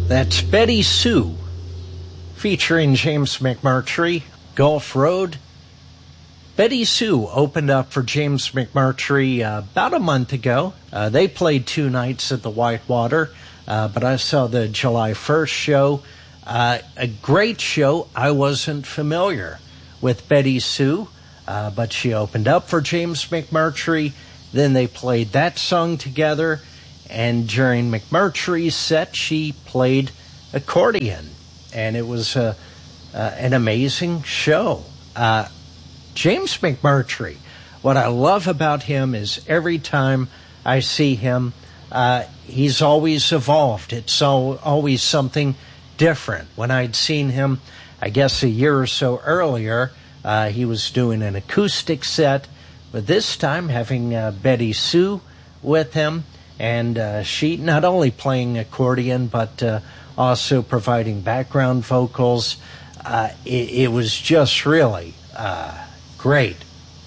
That's Betty Sue, featuring James McMurtry, Gulf Road. Betty Sue opened up for James McMurtry about a month ago. They played 2 nights at the Whitewater, but I saw the July 1st show. A great show. I wasn't familiar with Betty Sue, but she opened up for James McMurtry. Then they played that song together, and during McMurtry's set, she played accordion, and it was an amazing show. James McMurtry, what I love about him is every time I see him, he's always evolved. It's always something different. When I'd seen him, I guess a year or so earlier, he was doing an acoustic set, but this time having Betty Sue with him, and she not only playing accordion, but also providing background vocals. It was just really great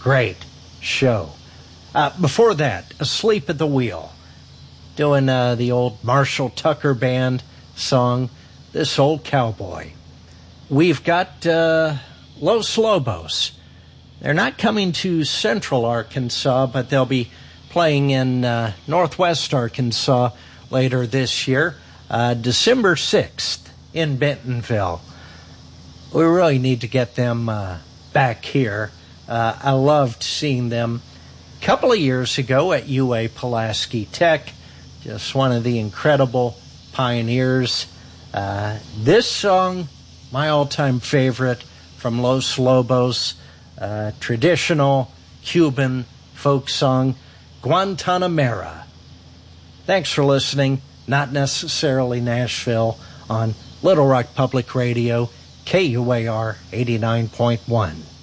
show. Before that, Asleep at the Wheel, doing the old Marshall Tucker Band song, This Old Cowboy. We've got Los Lobos. They're not coming to Central Arkansas, but they'll be playing in Northwest Arkansas later this year, December 6th in Bentonville. We really need to get them back here. I loved seeing them a couple of years ago at UA Pulaski Tech, just one of the incredible pioneers. This song, my all-time favorite from Los Lobos, traditional Cuban folk song, Guantanamera. Thanks for listening. Not necessarily Nashville on Little Rock Public Radio, KUAR 89.1.